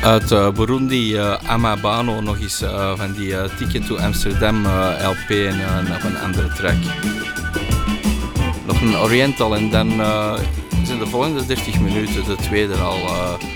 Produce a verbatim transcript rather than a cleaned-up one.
Uit uh, Burundi, uh, Amabano, nog eens uh, van die uh, Ticket to Amsterdam uh, L P en uh, nog een andere track. Nog een Oriental en dan uh, zijn de volgende dertig minuten de tweede al uh,